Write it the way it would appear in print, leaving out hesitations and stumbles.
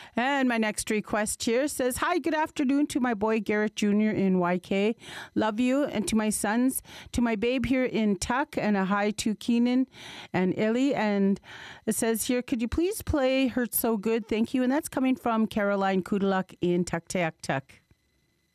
And my next request here says, hi, good afternoon to my boy Garrett Jr. in YK. Love you. And to my sons, to my babe here in Tuck, and a hi to Keenan and Illy. And it says here, could you please play Hurt So Good? Thank you. And that's coming from Caroline Kudaluk in Tuktoyaktuk.